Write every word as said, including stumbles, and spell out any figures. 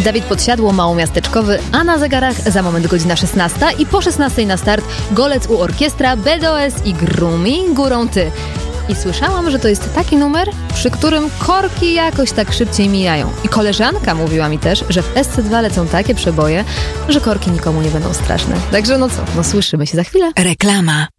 Dawid Podsiadło, małomiasteczkowy, a na zegarach za moment godzina szesnasta i po szesnastej na start Golec u Orkiestra, B D O S i Grumi Górą Ty. I słyszałam, że to jest taki numer, przy którym korki jakoś tak szybciej mijają. I koleżanka mówiła mi też, że w S C dwa lecą takie przeboje, że korki nikomu nie będą straszne. Także no co, no słyszymy się za chwilę. Reklama.